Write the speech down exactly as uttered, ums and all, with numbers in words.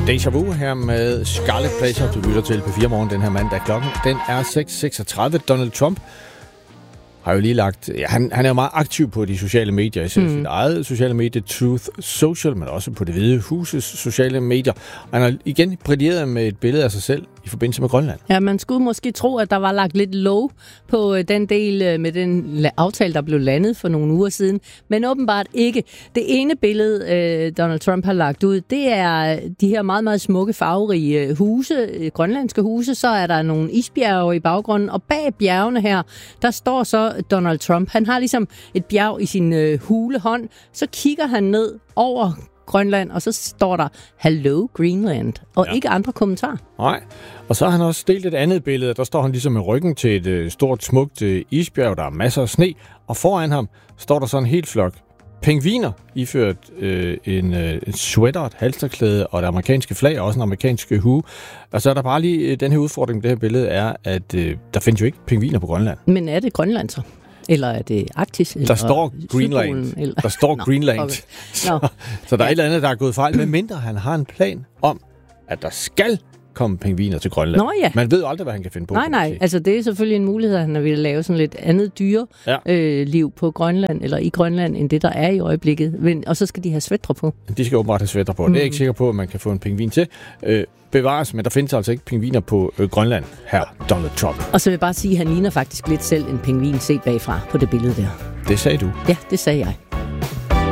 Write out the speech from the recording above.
Deja Vu her med Scarlet Pleasure. Du lytter til P fire Morgen den her mandag. Klokken den er seks seksogtredive. Donald Trump har jo lige lagt... Ja, han, han er jo meget aktiv på de sociale medier, især mm. sit eget sociale medie, Truth Social, men også på Det Hvide Huses sociale medier. Og han har igen brilleret med et billede af sig selv i forbindelse med Grønland. Ja, man skulle måske tro, at der var lagt lidt low på den del med den aftale, der blev landet for nogle uger siden, men åbenbart ikke. Det ene billede, øh, Donald Trump har lagt ud, det er de her meget, meget smukke, farverige huse, grønlandske huse. Så er der nogle isbjerge i baggrunden, og bag bjergene her, der står så Donald Trump. Han har ligesom et bjerg i sin øh, hule hånd, så kigger han ned over Grønland, og så står der Hello Greenland, og ja. Ikke andre kommentarer. Nej, og så har han også delt et andet billede, der står han ligesom med ryggen til et øh, stort, smukt øh, isbjerg, der er masser af sne, og foran ham står der så en helt flok pingviner, iført øh, en, øh, en sweater, et halsterklæde og det amerikanske flag, og også en amerikansk hue. Og så er der bare lige øh, den her udfordring, det her billede er, at øh, der findes jo ikke pingviner på Grønland. Men er det Grønland så? Eller er det Arktis? Eller der står Greenland. Eller... Der står Nå, Greenland. okay. Så, så der er ja. et eller andet, der er gået fejl, medmindre han har en plan om, at der skal komme pingviner til Grønland. Nå, ja. Man ved jo aldrig, hvad han kan finde på. Nej, nej. Altså, det er selvfølgelig en mulighed, at han vil lave sådan lidt andet dyre ja. øh, liv på Grønland, eller i Grønland, end det, der er i øjeblikket. Men, og så skal de have svætre på. De skal åbenbart have svætre på. Mm. Det er jeg ikke sikker på, at man kan få en pingvin til. Øh, bevares, men der findes altså ikke pingviner på øh, Grønland her, Donald Trump. Og så vil jeg bare sige, at han ligner faktisk lidt selv en pingvin set bagfra på det billede der. Det sagde du. Ja, det sagde jeg.